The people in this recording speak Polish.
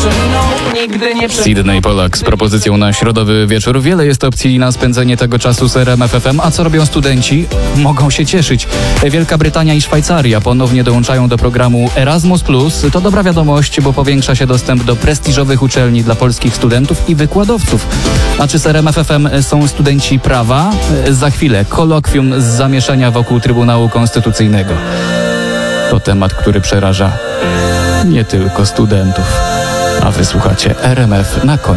Sydney Polak z propozycją na środowy wieczór. Wiele jest opcji na spędzenie tego czasu z RMF FM. A co robią studenci? Mogą się cieszyć. Wielka Brytania i Szwajcaria ponownie dołączają do programu Erasmus+. To dobra wiadomość, bo powiększa się dostęp do prestiżowych uczelni dla polskich studentów i wykładowców. A czy z RMF FM są studenci prawa? Za chwilę kolokwium z zamieszania wokół Trybunału Konstytucyjnego. To temat, który przeraża nie tylko studentów. A wysłuchacie RMF na koniec.